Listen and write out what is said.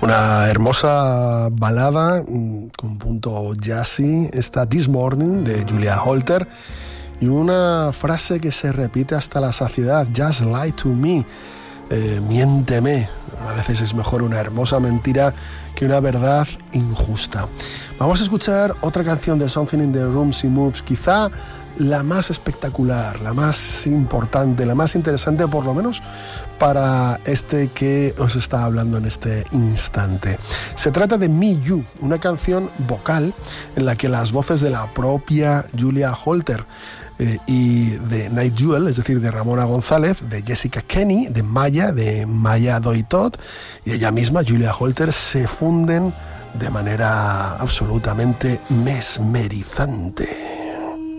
Una hermosa balada con punto jazzy, esta This Morning de Julia Holter, y una frase que se repite hasta la saciedad: Just lie to me, miénteme. A veces es mejor una hermosa mentira que una verdad injusta. Vamos a escuchar otra canción de Something in the Room She Moves, quizá la más espectacular, la más importante, la más interesante, por lo menos para este que os está hablando en este instante. Se trata de Me You, una canción vocal en la que las voces de la propia Julia Holter y de Night Jewel, es decir, de Ramona González, de Jessica Kenny, de Maya Doitot, y ella misma, Julia Holter, se funden de manera absolutamente mesmerizante.